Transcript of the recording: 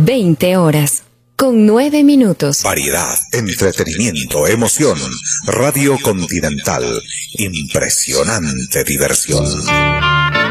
20 horas, con 9 minutos. Variedad, entretenimiento, emoción. Radio Continental. Impresionante diversión.